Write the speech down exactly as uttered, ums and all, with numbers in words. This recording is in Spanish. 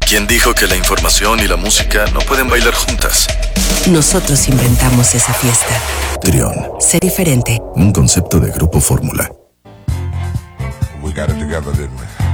¿Quién dijo que la información y la música no pueden bailar juntas? Nosotros inventamos esa fiesta. Trión. Sé diferente. Un concepto de Grupo Fórmula. We got it together, didn't we?